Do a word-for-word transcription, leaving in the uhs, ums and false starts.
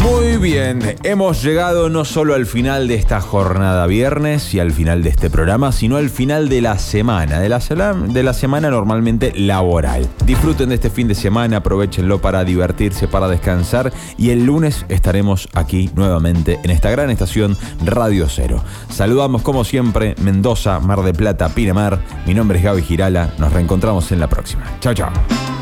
Muy bien, hemos llegado no solo al final de esta jornada viernes y al final de este programa, sino al final de la semana, de la, de la semana normalmente laboral. Disfruten de este fin de semana, aprovechenlo para divertirse, para descansar, y el lunes estaremos aquí nuevamente en esta gran estación Radio Cero. Saludamos como siempre Mendoza, Mar del Plata, Pinamar. Mi nombre es Gaby Girala, nos reencontramos en la próxima. Chao, chao.